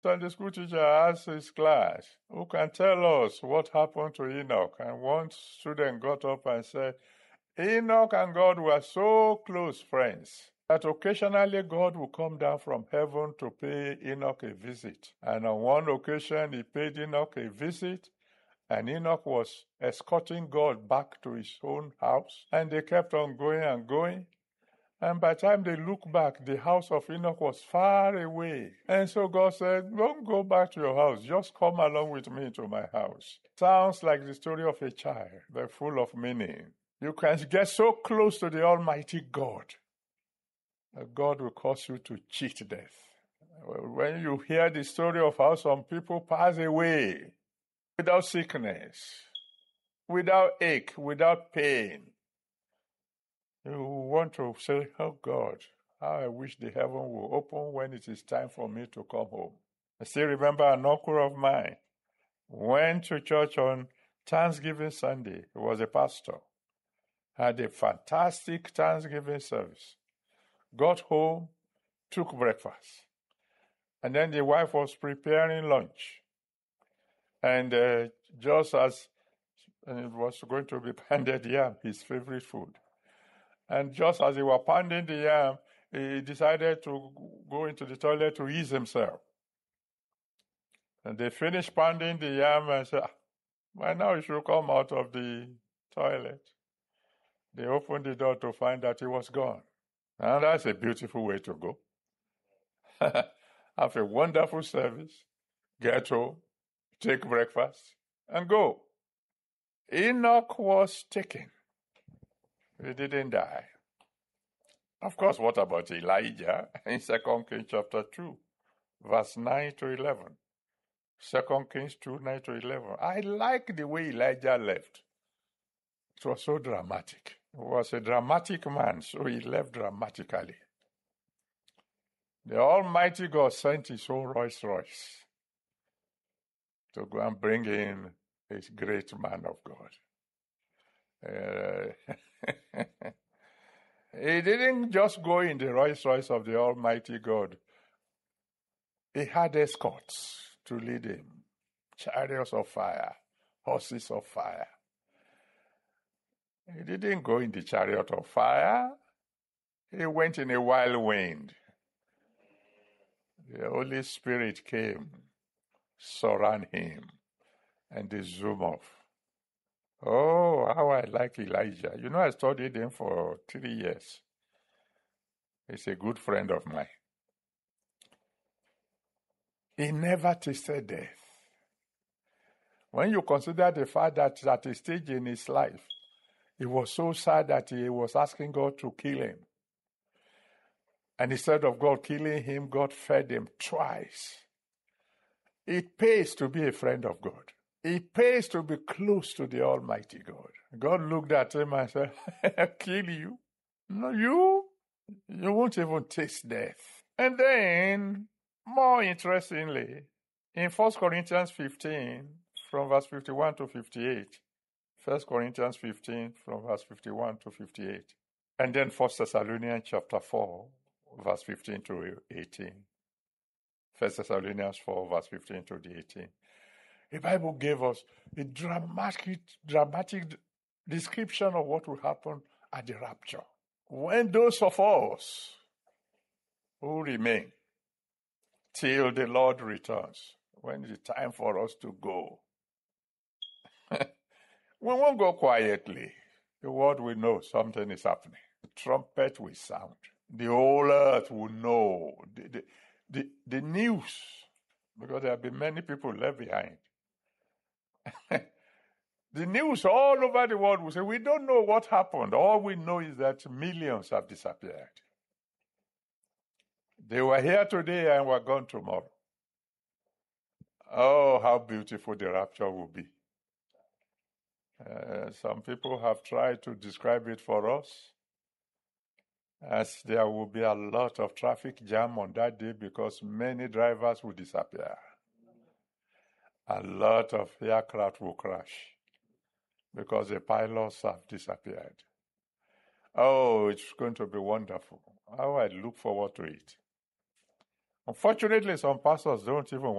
Sunday school teacher asked his class, who can tell us what happened to Enoch? And one student got up and said, Enoch and God were so close friends that occasionally God would come down from heaven to pay Enoch a visit. And on one occasion, he paid Enoch a visit, and Enoch was escorting God back to his own house. And they kept on going and going. And by the time they look back, the house of Enoch was far away. And so God said, don't go back to your house. Just come along with me to my house. Sounds like the story of a child, but full of meaning. You can get so close to the Almighty God that God will cause you to cheat death. When you hear the story of how some people pass away without sickness, without ache, without pain, you want to say, oh God, how I wish the heaven will open when it is time for me to come home. I still remember an uncle of mine went to church on Thanksgiving Sunday. He was a pastor. Had a fantastic Thanksgiving service. Got home, took breakfast. And then the wife was preparing lunch. And just as it was going to be pounded yam, his favorite food. And just as he was pounding the yam, he decided to go into the toilet to ease himself. And they finished pounding the yam and said, by now you should come out of the toilet. They opened the door to find that he was gone. And that's a beautiful way to go. Have a wonderful service, get home, take breakfast, and go. Enoch was taken. He didn't die. Of course, what about Elijah in 2 Kings chapter 2, verse 9 to 11? 2 Kings 2, 9 to 11. I like the way Elijah left. It was so dramatic. He was a dramatic man, so he left dramatically. The Almighty God sent his own Rolls Royce to go and bring in this great man of God. He didn't just go in the Rolls Royce of the Almighty God. He had escorts to lead him, chariots of fire, horses of fire. He didn't go in the chariot of fire. He went in a wild wind. The Holy Spirit came, surround him, and they zoom off. Oh, how I like Elijah. You know, I studied him for 3 years. He's a good friend of mine. He never tasted death. When you consider the fact that at a stage in his life, he was so sad that he was asking God to kill him. And instead of God killing him, God fed him twice. It pays to be a friend of God. It pays to be close to the Almighty God. God looked at him and said, kill you? No, you won't even taste death. And then, more interestingly, in 1 Corinthians 15, from verse 51 to 58, 1 Corinthians 15, from verse 51 to 58, and then 1 Thessalonians chapter 4, verse 15 to 18. 1 Thessalonians 4, verse 15 to 18. The Bible gave us a dramatic description of what will happen at the rapture. When those of us who remain till the Lord returns, when it's time for us to go, we won't go quietly. The world will know something is happening. The trumpet will sound. The whole earth will know. The news, because there have been many people left behind. The news all over the world will say, we don't know what happened. All we know is that millions have disappeared. They were here today and were gone tomorrow. Oh, how beautiful the rapture will be. Some people have tried to describe it for us as there will be a lot of traffic jam on that day because many drivers will disappear. A lot of aircraft will crash because the pilots have disappeared. Oh, it's going to be wonderful. How I look forward to it. Unfortunately, some pastors don't even